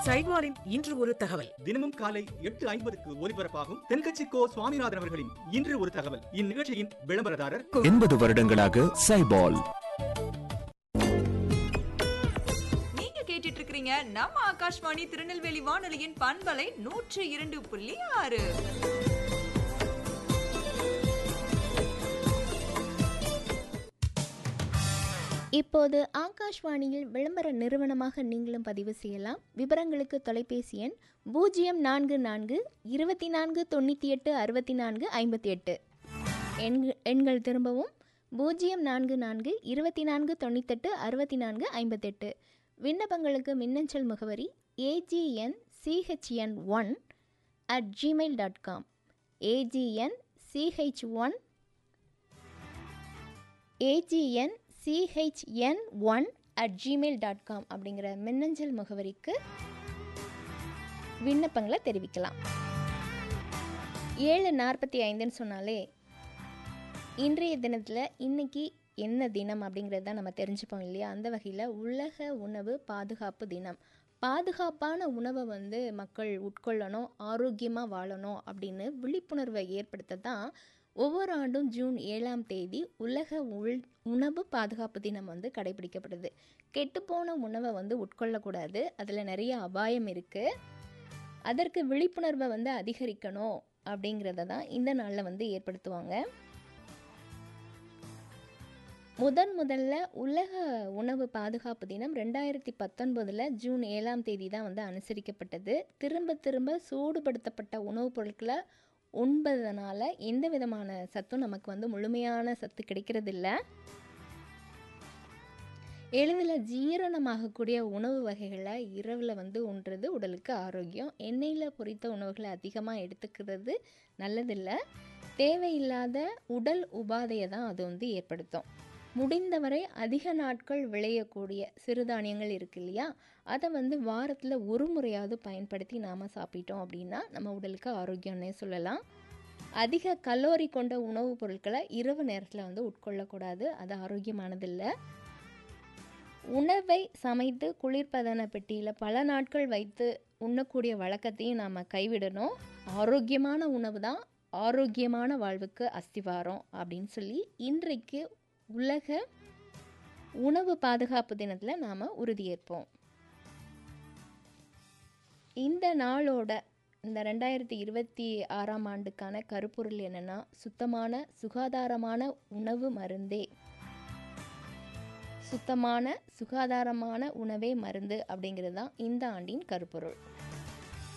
சைவாலின் இன்று ஒரு தகவல். தினமும் காலை 8:50க்கு ஒலிபரப்பாகும் தென்கட்சி கோ சுவாமிநாதன் அவர்களின் இன்று ஒரு தகவல். இந்நிகழ்ச்சியின் விளம்பரதாரர் 80 வருடங்களாக சைபால். நீங்க கேட்டுட்டு இருக்கீங்க நம்ம ஆகாஷ்வாணி திருநெல்வேலி வானொலியின் பண்பலை 102.6. இப்போது ஆகாஷ்வாணியில் விளம்பர நிறுவனமாக நீங்களும் பதிவு செய்யலாம். விவரங்களுக்கு தொலைபேசி எண் 049424986458. எண்கள் திரும்பவும் 049424986458. விண்ணப்பங்களுக்கு மின்னஞ்சல் முகவரி agnchm1@gmail.com. agnchm1@gmail.com அப்படிங்கிற மின்னஞ்சல் முகவரிக்கு விண்ணப்பங்களை தெரிவிக்கலாம். 7:45ன்னு சொன்னாலே இன்றைய தினத்தில் இன்னைக்கு என்ன தினம் அப்படிங்கிறது தான் நம்ம தெரிஞ்சுப்போம் இல்லையா? அந்த வகையில் உலக உணவு பாதுகாப்பு தினம். பாதுகாப்பான உணவை மக்கள் உட்கொள்ளணும், ஆரோக்கியமாக வாழணும் அப்படின்னு விழிப்புணர்வை ஏற்படுத்த தான் ஒவ்வொரு ஆண்டும் ஜூன் 7ஆம் தேதி உலக உணவு பாதுகாப்பு தினம் கடைபிடிக்கப்படுது. கெட்டுப்போன உணவை உட்கொள்ளக்கூடாது, அதில் நிறைய அபாயம் இருக்குது. அதற்கு விழிப்புணர்வை அதிகரிக்கணும் அப்படிங்கிறத தான் இந்த நாளில் ஏற்படுத்துவாங்க. முதல்ல உலக உணவு பாதுகாப்பு தினம் 2019 ஜூன் 7ஆம் தேதி தான் அனுசரிக்கப்பட்டது. திரும்ப சூடுபடுத்தப்பட்ட உணவுப் பொருட்களை உண்பதனால எந்த விதமான சத்தும் நமக்கு முழுமையான சத்து கிடைக்கிறதில்ல. எளிதில் ஜீரணமாகக்கூடிய உணவு வகைகளை இரவில் உண்றது உடலுக்கு ஆரோக்கியம். எண்ணெயில் பொரித்த உணவுகளை அதிகமாக எடுத்துக்கிறது நல்லதில்லை. தேவையில்லாத உடல் உபாதையை தான் அது ஏற்படுத்தும். முடிந்தவரை அதிக நாட்கள் விளையக்கூடிய சிறுதானியங்கள் இருக்கு இல்லையா, அதை வாரத்தில் ஒரு முறையாவது பயன்படுத்தி நாம் சாப்பிட்டோம் அப்படின்னா நம்ம உடலுக்கு ஆரோக்கியம்னே சொல்லலாம். அதிக கலோரி கொண்ட உணவுப் பொருட்களை இரவு நேரத்தில் உட்கொள்ளக்கூடாது, அது ஆரோக்கியமானதில்லை. உணவை சமைத்து குளிர்பதன பெட்டியில் பல நாட்கள் வைத்து உண்ணக்கூடிய வழக்கத்தையும் நாம் கைவிடணும். ஆரோக்கியமான உணவு தான் ஆரோக்கியமான வாழ்வுக்கு அஸ்திவாரம் அப்படின்னு சொல்லி இன்றைக்கு உலக உணவு பாதுகாப்பு தினத்தில் நாம் உறுதியேற்போம். இந்த நாளோட இந்த 2026ஆம் ஆண்டுக்கான கருப்பொருள் என்னென்னா, சுத்தமான சுகாதாரமான உணவு மருந்தே, சுத்தமான சுகாதாரமான உணவே மருந்து அப்படிங்கிறது தான் இந்த ஆண்டின் கருப்பொருள்.